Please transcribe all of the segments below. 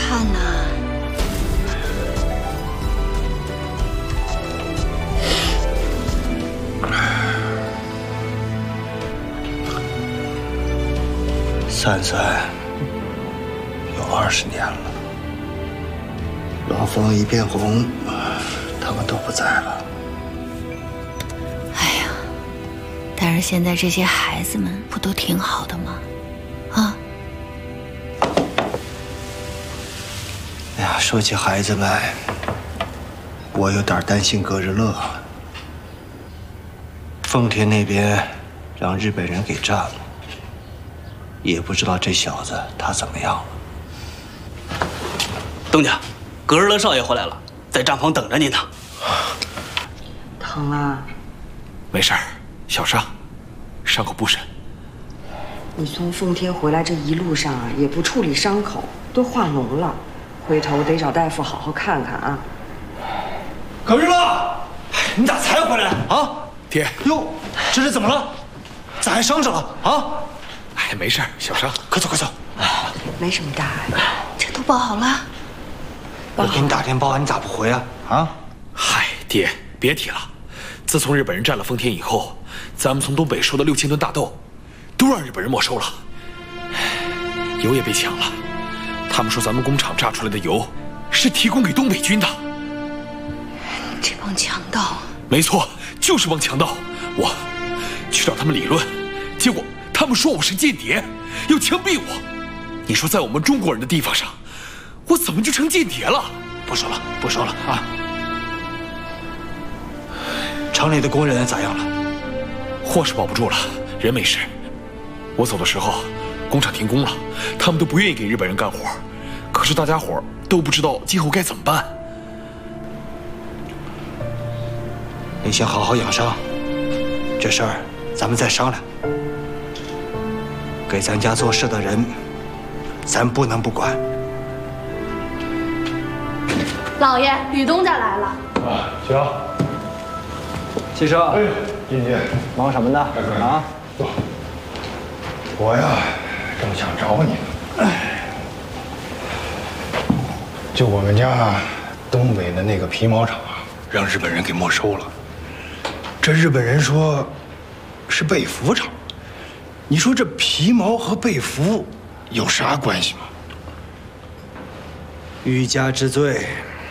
看呐。 33有20年了，老冯一片红，他们都不在了。 哎呀，但是现在这些孩子们不都挺好的吗？啊！ 哎呀，说起孩子们，我有点担心葛日乐。奉天那边让日本人给占了。 也不知道这小子他怎么样了。 东家，葛日乐少爷回来了，在帐篷等着您呢。 疼啊？ 没事儿，小伤，伤口不深。 你从奉天回来这一路上啊，也不处理伤口，都化脓了，回头得找大夫好好看看啊。 葛日乐，你咋才回来啊？ 爹， 哟，这是怎么了？咋还伤着了啊？ 哎，没事，小伤， 快走快走。 没什么大碍， 这都包好了。 我给你打电报，你咋不回啊？啊？ 嗨，爹，别提了。自从日本人占了丰田以后，咱们从东北收的6000吨大豆，都让日本人没收了。油也被抢了，他们说咱们工厂榨出来的油是提供给东北军的。 这帮强盗！ 没错，就是帮强盗。我去找他们理论，结果。 他们说我是间谍，要枪毙我。你说在我们中国人的地方上，我怎么就成间谍了？ 不说了，不说了啊！厂里的工人咋样了？ 货是保不住了，人没事。我走的时候，工厂停工了，他们都不愿意给日本人干活。可是大家伙都不知道今后该怎么办。 你先好好养伤，这事儿咱们再商量。 给咱家做事的人，咱不能不管。 老爷，吕东家来了。 啊，行。 先生， 哎，进去。 忙什么呢？啊？ 坐。我呀，正想找你呢。就我们家东北的那个皮毛厂啊，让日本人给没收了。这日本人说，是被服厂。 你说这皮毛和被服有啥关系吗？ 欲加之罪。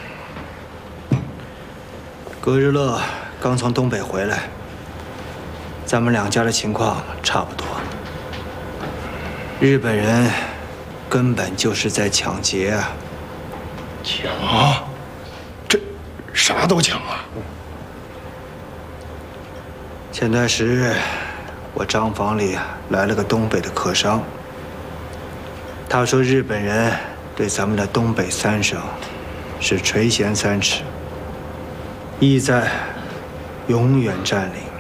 葛日乐刚从东北回来，咱们两家的情况差不多。日本人根本就是在抢劫啊！ 抢？这啥都抢啊！ 前段时日。 我账房里来了个东北的客商，他说日本人对咱们的东北3省是垂涎3尺，意在永远占领。